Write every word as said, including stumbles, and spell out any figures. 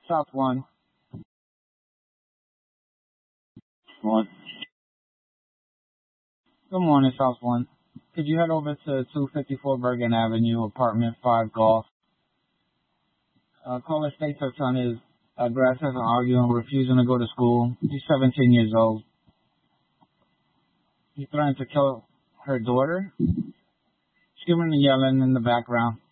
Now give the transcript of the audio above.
South one. One. Good morning, South one. Could you head over to two fifty-four Bergen Avenue, apartment five Golf? Uh, caller states her son is aggressive and arguing, refusing to go to school. He's seventeen years old. He threatened to kill her daughter. Screaming and yelling in the background.